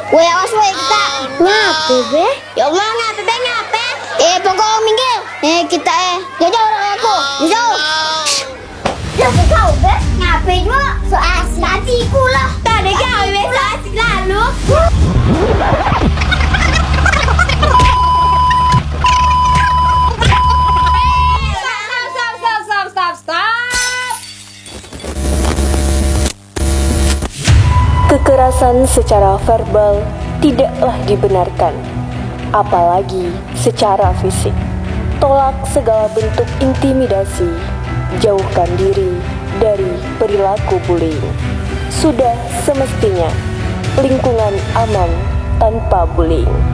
Weh, awas weh kita. Ngape be? Ya Allah, ngape be ngape? Pokok minggir. Kita jauh orang aku. Jauh. Ya kau be, ngape juga? So asik hatiku lah. Tak ada kau be, so asik lalu. Kekerasan secara verbal tidaklah dibenarkan, apalagi secara fisik. Tolak segala bentuk intimidasi, jauhkan diri dari perilaku bullying. Sudah semestinya lingkungan aman tanpa bullying.